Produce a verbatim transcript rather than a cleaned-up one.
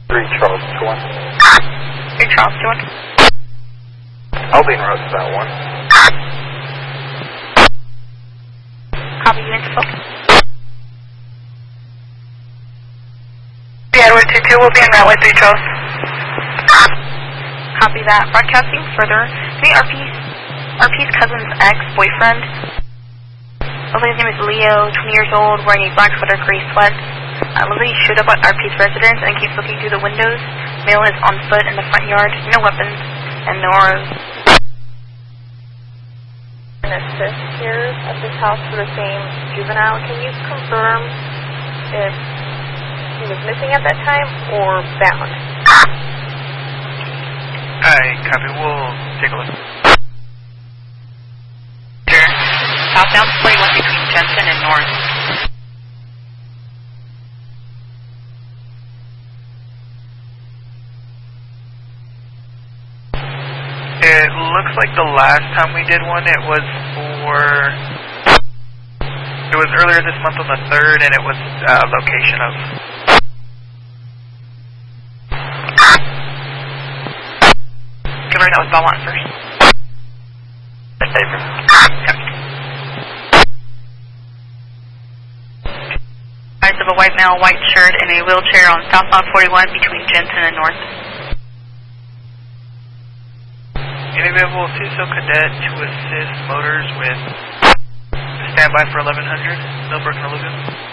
three Charles to one. three Charles to one. Albion Roosevelt one. Copy units full. Edward two two will be en route with three Charles. Copy that. Broadcasting further. The R P's, R P's cousin's ex-boyfriend. Lily's name is Leo, twenty years old, wearing a black sweater, gray sweats. Uh, Lily showed up at R P's residence and keeps looking through the windows. Male is on foot in the front yard, no weapons, and no arrows. An assist here at this house for the same juvenile. Can you confirm if he was missing at that time or bound? Hi, copy. We'll take a look. Southbound forty-one between Jensen and North. It looks like the last time we did one, it was for... It was earlier this month on the third, and it was uh, location of... Give her that with Belmont first. Paper. Eyes of a white male, white shirt, in a wheelchair on southbound forty-one between Jensen and North. Available C I S O cadet to assist motors with standby for eleven hundred, Millbrook and Logan.